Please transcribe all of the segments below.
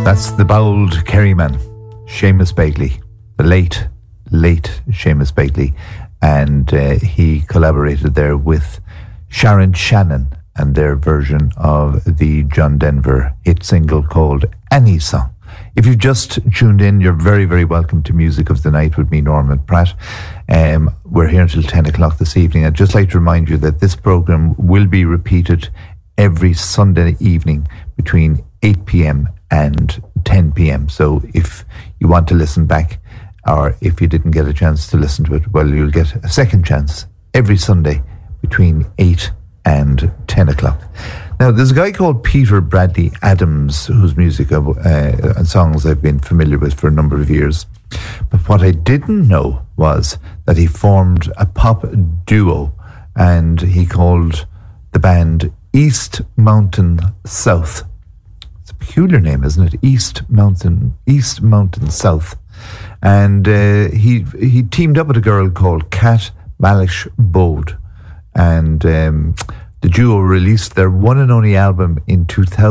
That's the bold Kerryman, Seamus Begley, the late Seamus Begley, and he collaborated there with Sharon Shannon and their version of the John Denver hit single called Annie Song. If you've just tuned in, you're very, very welcome to Music of the Night with me, Norman Pratt. We're here until 10 o'clock this evening. I'd just like to remind you that this programme will be repeated every Sunday evening between 8 p.m. and 10 p.m. So if you want to listen back, or if you didn't get a chance to listen to it, well, you'll get a second chance every Sunday between 8 and 10 o'clock. Now, there's a guy called Peter Bradley Adams, whose music and songs I've been familiar with for a number of years. But what I didn't know was that he formed a pop duo, and he called the band East Mountain South. It's a peculiar name, isn't it? East Mountain South. And he teamed up with a girl called Kat Malish Bode, and the duo released their one and only album in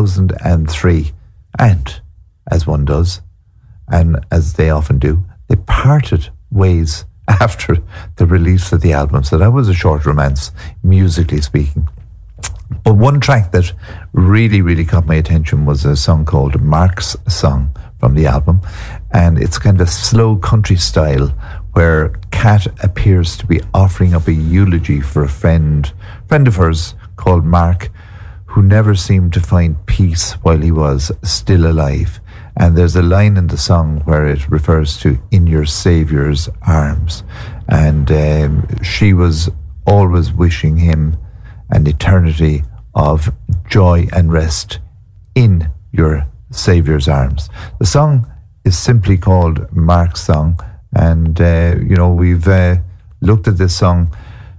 2003. And, as one does, and as they often do, they parted ways after the release of the album. So that was a short romance, musically speaking. But one track that really, really caught my attention was a song called Mark's Song from the album. And it's kind of slow country style, where Kat appears to be offering up a eulogy for a friend of hers called Mark, who never seemed to find peace while he was still alive. And there's a line in the song where it refers to "in your Saviour's arms." And she was always wishing him an eternity of joy and rest in your Saviour's arms. The song is simply called Mark's Song. And, we've looked at this song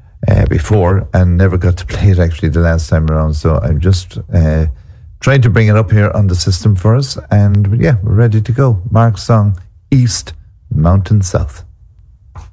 before and never got to play it actually the last time around. So I'm just trying to bring it up here on the system for us. And, yeah, we're ready to go. Mark's Song, East Mountain South.